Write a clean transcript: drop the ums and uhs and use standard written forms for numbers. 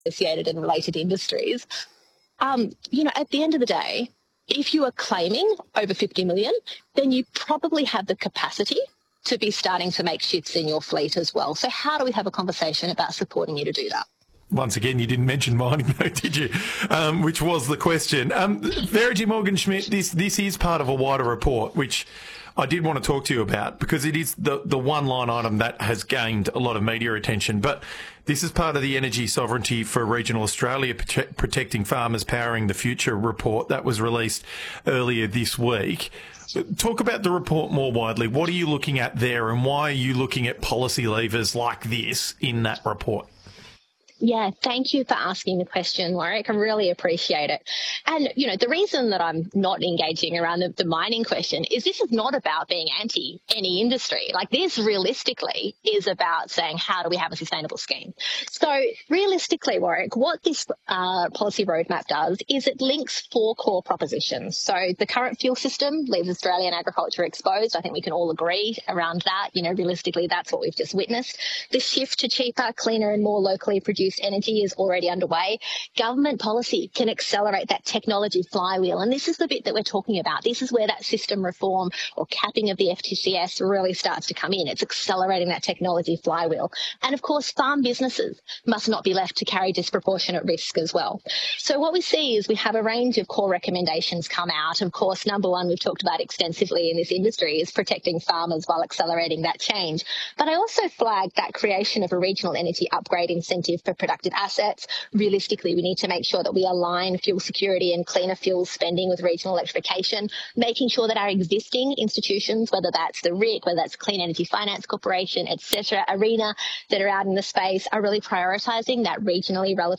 associated and related industries. At the end of the day, if you are claiming over 50 million, then you probably have the capacity to be starting to make shifts in your fleet as well. So how do we have a conversation about supporting you to do that? Once again, you didn't mention mining, though, did you? Which was the question. Verity Morgan-Schmidt, this is part of a wider report, which I did want to talk to you about because it is the one line item that has gained a lot of media attention. But this is part of the Energy Sovereignty for Regional Australia Protecting Farmers Powering the Future report that was released earlier this week. Talk about the report more widely. What are you looking at there and why are you looking at policy levers like this in that report? Yeah, thank you for asking the question, Warwick. I really appreciate it. And, the reason that I'm not engaging around the mining question is this is not about being anti any industry. Like, this realistically is about saying, how do we have a sustainable scheme? So realistically, Warwick, what this policy roadmap does is it links 4 core propositions. So the current fuel system leaves Australian agriculture exposed. I think we can all agree around that. Realistically, that's what we've just witnessed. The shift to cheaper, cleaner and more locally produced energy is already underway. Government policy can accelerate that technology flywheel. And this is the bit that we're talking about. This is where that system reform or capping of the FTCS really starts to come in. It's accelerating that technology flywheel. And of course, farm businesses must not be left to carry disproportionate risk as well. So what we see is we have a range of core recommendations come out. Of course, number one, we've talked about extensively in this industry is protecting farmers while accelerating that change. But I also flagged that creation of a regional energy upgrade incentive for productive assets. Realistically, we need to make sure that we align fuel security and cleaner fuel spending with regional electrification, making sure that our existing institutions, whether that's the RIC, whether that's Clean Energy Finance Corporation, etc., ARENA, that are out in the space, are really prioritising that regionally relevant